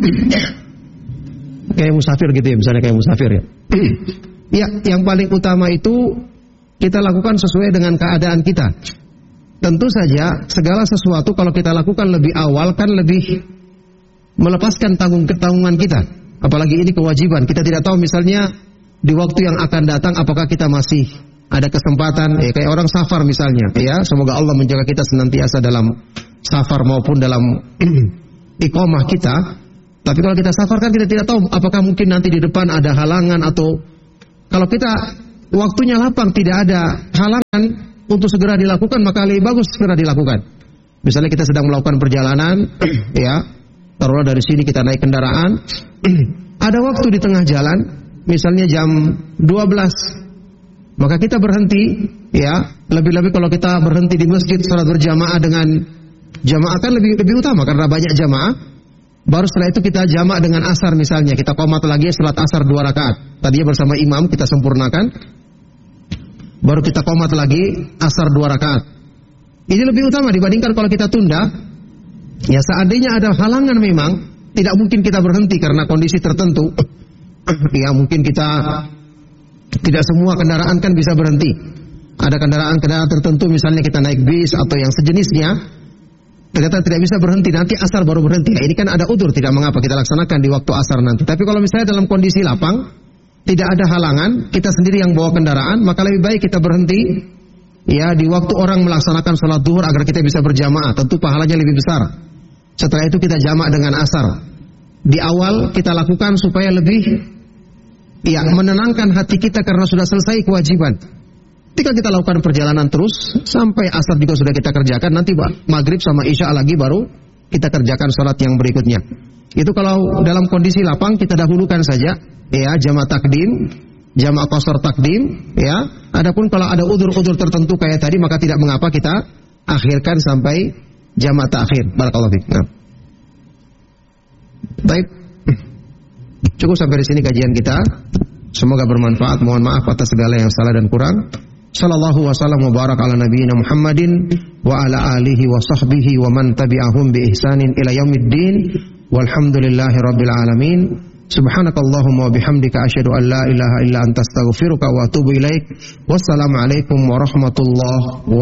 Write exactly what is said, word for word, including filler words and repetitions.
kayak musafir gitu ya, misalnya kayak musafir ya. Ya, yang paling utama itu kita lakukan sesuai dengan keadaan kita. Tentu saja segala sesuatu kalau kita lakukan lebih awal kan lebih melepaskan tanggung ketanggungan kita. Apalagi ini kewajiban. Kita tidak tahu misalnya di waktu yang akan datang apakah kita masih ada kesempatan, ya, kayak orang safar misalnya, ya, semoga Allah menjaga kita senantiasa dalam safar maupun dalam iqamah kita. Tapi kalau kita safar kan kita tidak tahu apakah mungkin nanti di depan ada halangan, atau kalau kita waktunya lapang tidak ada halangan untuk segera dilakukan, maka lebih bagus segera dilakukan. Misalnya kita sedang melakukan perjalanan, ya, taruhlah dari sini kita naik kendaraan, ada waktu di tengah jalan, misalnya jam dua belas, maka kita berhenti, ya, lebih-lebih kalau kita berhenti di masjid salat berjamaah dengan jamaah kan lebih lebih utama karena banyak jamaah. Baru setelah itu kita jamak dengan asar misalnya, kita qomat lagi salat asar dua rakaat. Tadinya bersama imam kita sempurnakan, baru kita qomat lagi asar dua rakaat. Ini lebih utama dibandingkan kalau kita tunda. Ya, seandainya ada halangan memang tidak mungkin kita berhenti karena kondisi tertentu. Ya, mungkin kita tidak semua kendaraan kan bisa berhenti. Ada kendaraan-kendaraan tertentu misalnya kita naik bis atau yang sejenisnya, ternyata tidak bisa berhenti, nanti asar baru berhenti. Nah, ini kan ada udzur, tidak mengapa kita laksanakan di waktu asar nanti. Tapi kalau misalnya dalam kondisi lapang, tidak ada halangan, kita sendiri yang bawa kendaraan, maka lebih baik kita berhenti, ya, di waktu orang melaksanakan sholat duhur agar kita bisa berjamaah. Tentu pahalanya lebih besar. Setelah itu kita jamak dengan asar. Di awal kita lakukan supaya lebih, ya, menenangkan hati kita karena sudah selesai kewajiban. Ketika kita lakukan perjalanan terus sampai asar juga sudah kita kerjakan, nanti maghrib sama isya lagi baru kita kerjakan sholat yang berikutnya. Itu kalau dalam kondisi lapang kita dahulukan saja, ya, jamak takdim, jamak qasar takdim, ya. Adapun kalau ada udzur-udzur tertentu kayak tadi, maka tidak mengapa kita akhirkan sampai jamak takhir. Barakallahu fiik. Nah. Baik. Cukup sampai di sini kajian kita. Semoga bermanfaat. Mohon maaf atas segala yang salah dan kurang. Sallallahu wasallam wa barak ala nabiyyina Muhammadin wa ala alihi wa sahbihi wa man tabi'ahum bi ihsanin ila yaumiddin walhamdulillahi rabbil alamin. Subhanakallahumma wa bihamdika asyhadu an la ilaha illa anta astaghfiruka wa atubu ilaik. Wassalamu alaikum warahmatullahi wabarakatuh.